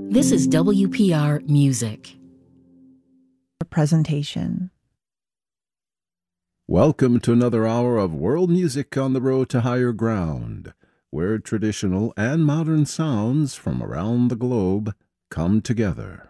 This is WPR Music. Presentation. Welcome to another hour of world music on the road to higher ground, where traditional and modern sounds from around the globe come together.